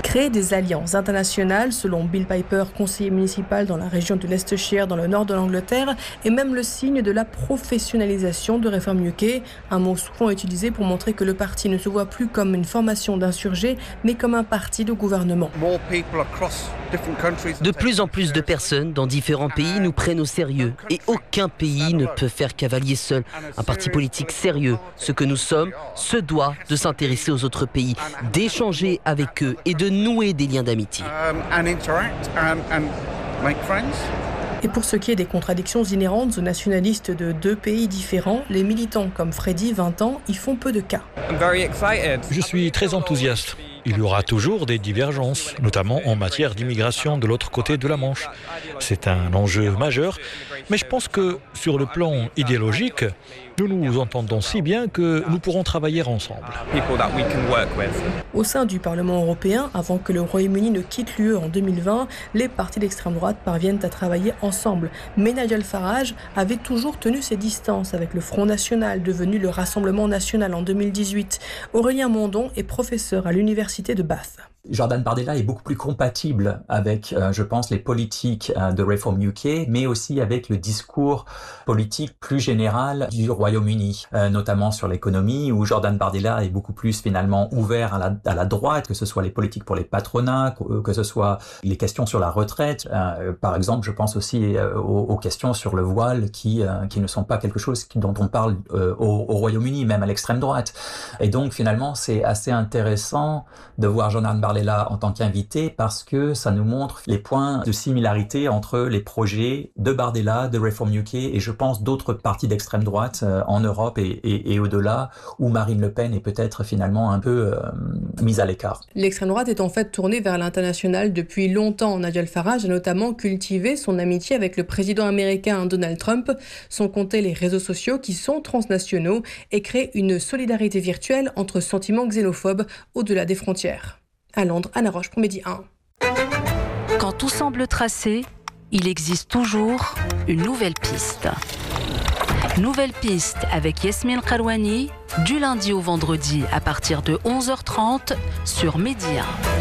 Créer des alliances internationales, selon Bill Piper, conseiller municipal dans la région de Leicestershire, dans le nord de l'Angleterre, est même le signe de la professionnalisation de Reform UK, un mot souvent utilisé pour montrer que le parti ne se voit plus comme une formation d'insurgés, mais comme un parti de gouvernement. De plus en plus de personnes dans différents pays nous prennent au sérieux et aucun pays ne peut faire cavalier seul. Un parti politique sérieux, ce que nous sommes, se doit de s'intéresser aux autres pays, d'échanger avec eux et de nouer des liens d'amitié. Et pour ce qui est des contradictions inhérentes aux nationalistes de deux pays différents, les militants comme Freddy, 20 ans, y font peu de cas. Je suis très enthousiaste. Il y aura toujours des divergences, notamment en matière d'immigration de l'autre côté de la Manche. C'est un enjeu majeur, mais je pense que sur le plan idéologique, nous nous entendons si bien que nous pourrons travailler ensemble. Au sein du Parlement européen, avant que le Royaume-Uni ne quitte l'UE en 2020, les partis d'extrême droite parviennent à travailler ensemble. Mais Nigel Farage avait toujours tenu ses distances avec le Front National, devenu le Rassemblement National en 2018. Aurélien Mondon est professeur à l'université de Bath. Jordan Bardella est beaucoup plus compatible avec, je pense, les politiques de Reform UK, mais aussi avec le discours politique plus général du Royaume-Uni, notamment sur l'économie, où Jordan Bardella est beaucoup plus finalement ouvert à la droite, que ce soit les politiques pour les patronats, que ce soit les questions sur la retraite. Par exemple, je pense aussi aux questions sur le voile qui ne sont pas quelque chose dont on parle au Royaume-Uni, même à l'extrême droite. Et donc, finalement, c'est assez intéressant de voir Jordan Bardella en tant qu'invité parce que ça nous montre les points de similarité entre les projets de Bardella, de Reform UK et je pense d'autres partis d'extrême droite en Europe et au-delà où Marine Le Pen est peut-être finalement un peu mise à l'écart. L'extrême droite est en fait tournée vers l'international depuis longtemps. Nigel Farage a notamment cultivé son amitié avec le président américain Donald Trump, sans compter les réseaux sociaux qui sont transnationaux et créent une solidarité virtuelle entre sentiments xénophobes au-delà des frontières. À Londres, Anna Roche pour Midi 1. Quand tout semble tracé, il existe toujours une nouvelle piste. Nouvelle piste avec Yasmine Karouani, du lundi au vendredi à partir de 11h30 sur Midi 1.